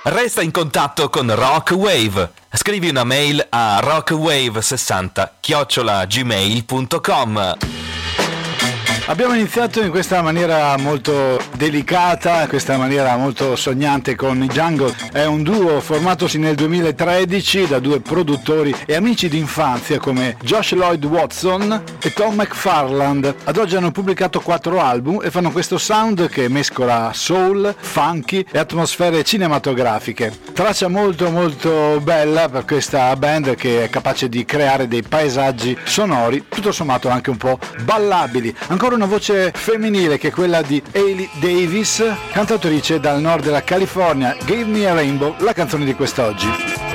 Resta in contatto con Rock Wave. Scrivi una mail a rockwave60@gmail.com. Abbiamo iniziato in questa maniera molto delicata, in questa maniera molto sognante con i Jungle. È un duo formatosi nel 2013 da due produttori e amici d'infanzia come Josh Lloyd Watson e Tom McFarland. Ad oggi hanno pubblicato 4 album e fanno questo sound che mescola soul, funky e atmosfere cinematografiche. Traccia molto molto bella per questa band che è capace di creare dei paesaggi sonori, tutto sommato anche un po' ballabili. Ancora una voce femminile che è quella di Hailey Davis, cantautrice dal nord della California. Give Me a Rainbow, la canzone di quest'oggi.